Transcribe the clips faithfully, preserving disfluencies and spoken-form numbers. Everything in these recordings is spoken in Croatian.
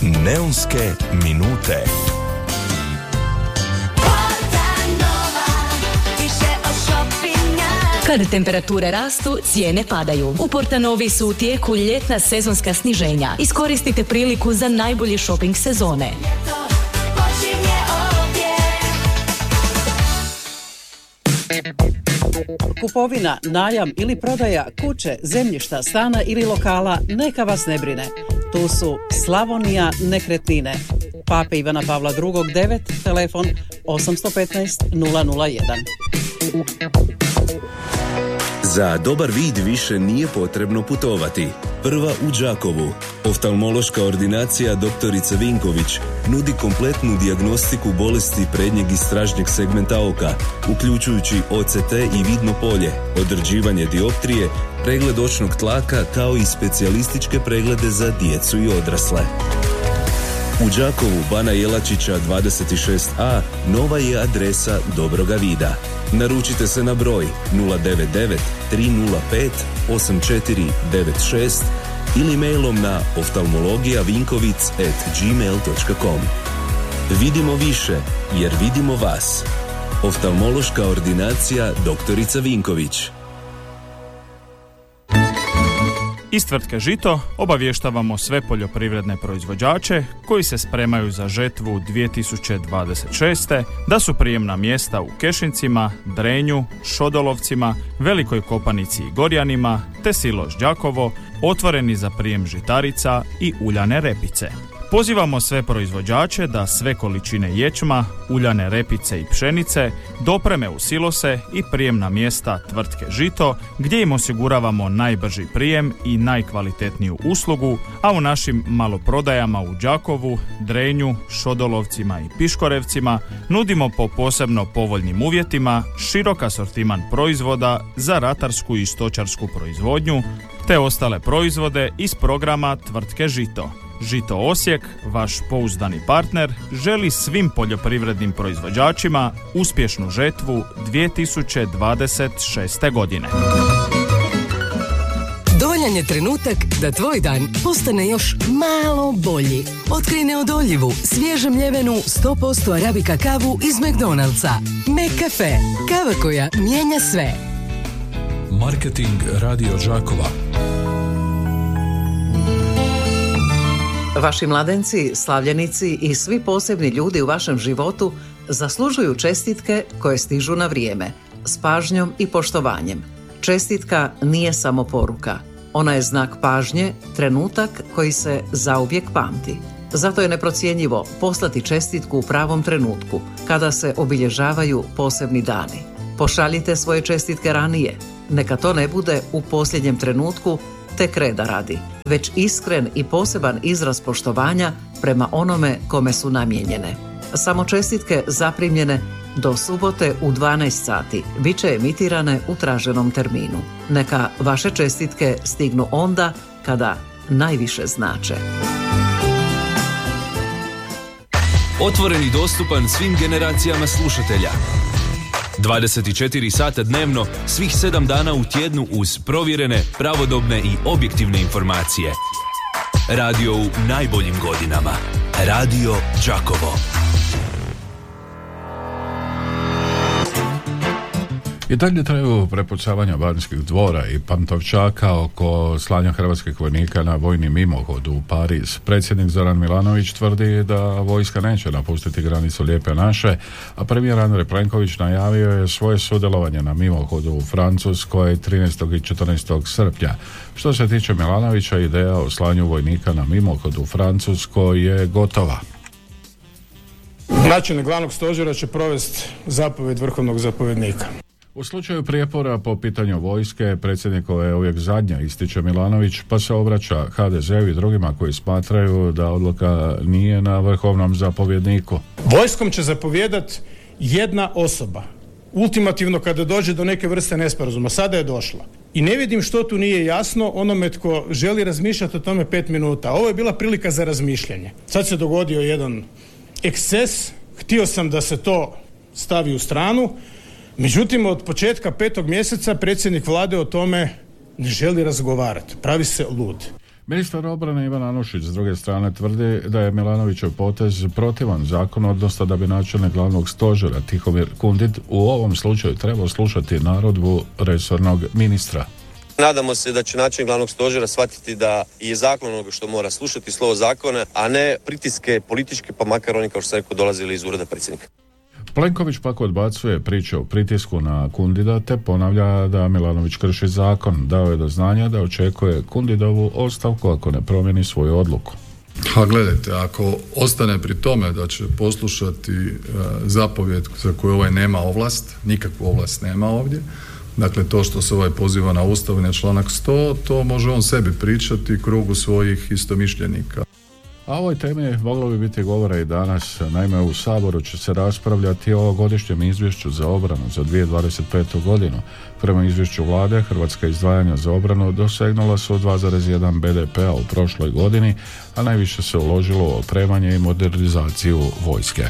Neonske minute. Kad temperature rastu, cijene padaju. U Portanovi su u tijeku ljetna sezonska sniženja. Iskoristite priliku za najbolji shopping sezone. Kupovina, najam ili prodaja kuće, zemljišta, stana ili lokala neka vas ne brine. Tu su Slavonija nekretnine. Pape Ivana Pavla drugog devet, telefon osam jedan pet nula nula jedan. Za dobar vid više nije potrebno putovati. Prva u Đakovu. Oftalmološka ordinacija doktorica Vinković nudi kompletnu dijagnostiku bolesti prednjeg i stražnjeg segmenta oka, uključujući O C T i vidno polje, određivanje dioptrije, pregled očnog tlaka kao i specijalističke preglede za djecu i odrasle. U Đakovu Bana Jelačića dvadeset šest a nova je adresa dobroga vida. Naručite se na broj nula devet devet tri nula pet osam četiri devet šest ili mailom na oftalmologijavinkovic at gmail dot com. Vidimo više jer vidimo vas. Oftalmološka ordinacija doktorica Vinković. Iz tvrtke Žito obavještavamo sve poljoprivredne proizvođače koji se spremaju za žetvu dvije tisuće dvadeset šeste da su prijemna mjesta u Kešincima, Drenju, Šodolovcima, Velikoj Kopanici i Gorjanima te Siloš Đakovo otvoreni za prijem žitarica i uljane repice. Pozivamo sve proizvođače da sve količine ječma, uljane repice i pšenice dopreme u silose i prijemna mjesta tvrtke Žito, gdje im osiguravamo najbrži prijem i najkvalitetniju uslugu, a u našim maloprodajama u Đakovu, Drenju, Šodolovcima i Piškorevcima nudimo po posebno povoljnim uvjetima širok asortiman proizvoda za ratarsku i stočarsku proizvodnju, te ostale proizvode iz programa tvrtke Žito. Žito Osijek, vaš pouzdani partner, želi svim poljoprivrednim proizvođačima uspješnu žetvu dvije tisuće dvadeset šeste. godine. Dovoljan je trenutak da tvoj dan postane još malo bolji. Otkrij neodoljivu, svježe mljevenu sto posto arabika kavu iz McDonald'sa. McCafe, kava koja mijenja sve. Marketing Radio Đakova. Vaši mladenci, slavljenici i svi posebni ljudi u vašem životu zaslužuju čestitke koje stižu na vrijeme, s pažnjom i poštovanjem. Čestitka nije samo poruka. Ona je znak pažnje, trenutak koji se zauvijek pamti. Zato je neprocjenjivo poslati čestitku u pravom trenutku, kada se obilježavaju posebni dani. Pošaljite svoje čestitke ranije. Neka to ne bude u posljednjem trenutku, tek reda radi, već iskren i poseban izraz poštovanja prema onome kome su namijenjene. Samo čestitke zaprimljene do subote u dvanaest sati bit će emitirane u traženom terminu. Neka vaše čestitke stignu onda kada najviše znače. Otvoren i dostupan svim generacijama slušatelja. dvadeset četiri sata dnevno, svih sedam dana u tjednu uz provjerene, pravodobne i objektivne informacije. Radio u najboljim godinama. Radio Đakovo. I dalje traju prepucavanja Banskih dvora i Pantovčaka oko slanja hrvatskih vojnika na vojni mimohod u Pariz. Predsjednik Zoran Milanović tvrdi da vojska neće napustiti granicu Lijepe naše, a premijer Andrej Plenković najavio je svoje sudjelovanje na mimohodu u Francuskoj trinaestog i četrnaestog srpnja. Što se tiče Milanovića, ideja o slanju vojnika na mimohod u Francuskoj je gotova. Načelnik glavnog stožera će provesti zapovjed vrhovnog zapovjednika. U slučaju prijepora po pitanju vojske, predsjednikova je uvijek zadnja, ističe Milanović, pa se obraća ha de zeu i drugima koji smatraju da odluka nije na vrhovnom zapovjedniku. Vojskom će zapovjedat jedna osoba. Ultimativno kada dođe do neke vrste nesporazuma, sada je došla. I ne vidim što tu nije jasno onome tko želi razmišljati o tome pet minuta. Ovo je bila prilika za razmišljanje. Sad se dogodio jedan eksces, htio sam da se to stavi u stranu. Međutim, od početka petog mjeseca predsjednik vlade o tome ne želi razgovarati. Pravi se lud. Ministar obrane Ivan Anušić s druge strane tvrdi da je Milanovićev potez protivan zakonu, odnosno da bi načelnik glavnog stožera Tihomir Kundit u ovom slučaju trebao slušati narudžbu resornog ministra. Nadamo se da će načelnik glavnog stožera shvatiti da je zakon onoga što mora slušati, slovo zakona, a ne pritiske političke, pa makar oni, kao što sam rekao, dolazili iz ureda predsjednika. Plenković pak odbacuje priče o pritisku na Kundida te ponavlja da Milanović krši zakon. Dao je do znanja da očekuje Kundidovu ostavku ako ne promijeni svoju odluku. Ha, gledajte, ako ostane pri tome da će poslušati e, zapovjed za koju ovaj nema ovlast, nikakvu ovlast nema ovdje, dakle to što se ovaj poziva na Ustav i na članak sto, to može on sebi pričati krugu svojih istomišljenika. A o ovoj temi moglo bi biti govora i danas. Naime, u Saboru će se raspravljati o godišnjem izvješću za obranu za dvije tisuće dvadeset petu. godinu. Prema izvješću vlade, hrvatska izdvajanja za obranu dosegnula su dva zarez jedan be de pe a u prošloj godini, a najviše se uložilo u opremanje i modernizaciju vojske.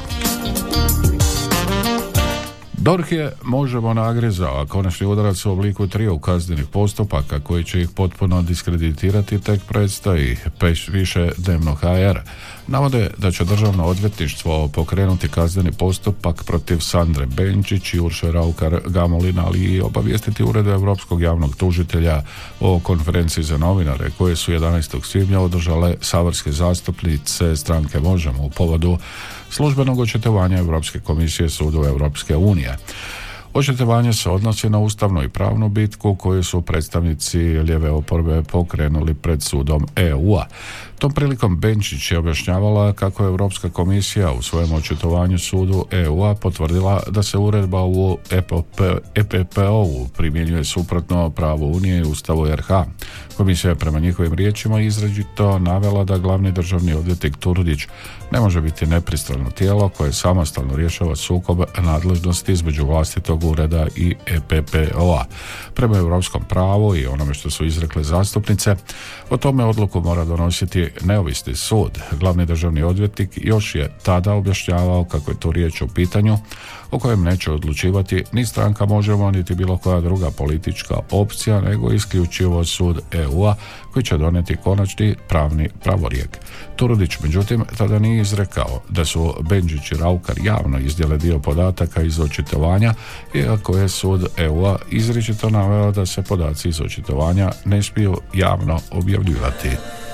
D O R H je možemo nagrizao, a konačni udarac u obliku triju kaznenih postupaka koji će ih potpuno diskreditirati tek predstoji, peš više dnevno ha er. Navode da će državno odvjetništvo pokrenuti kazneni postupak protiv Sandre Benčić i Urše Raukar Gamulin, ali i obavijestiti Uredu Europskog javnog tužitelja o konferenciji za novinare koje su jedanaestog svibnja održale saborske zastupnice stranke Možemo u povodu službenog očitovanja Europske komisije Sudu Europske unije. Očitovanje se odnosi na ustavnu i pravnu bitku koju su predstavnici lijeve oporbe pokrenuli pred sudom e u-a. Tom prilikom Benčić je objašnjavala kako je Europska komisija u svojem očitovanju sudu e u-a potvrdila da se uredba u e pe pe o-u primjenjuje suprotno pravu Unije i Ustavu er ha. Komisija je prema njihovim riječima izričito navela da glavni državni odvjetnik Turudić ne može biti nepristrano tijelo koje samostalno rješava sukob nadležnosti između vlastitog ureda i e pe pe o-a. Prema europskom pravu i onome što su izrekle zastupnice, o tome odluku mora donositi neovisni sud. Glavni državni odvjetnik još je tada objašnjavao kako je to riječ o pitanju o kojem neće odlučivati ni stranka Možemo, niti bilo koja druga politička opcija, nego isključivo sud e u-a koji će donijeti konačni pravni pravorijek. Turudić, međutim, tada nije izrekao da su Benčić i Raukar javno izdjele dio podataka iz očitovanja, iako je sud e u-a izričito naveo da se podaci iz očitovanja ne smiju javno objavljivati.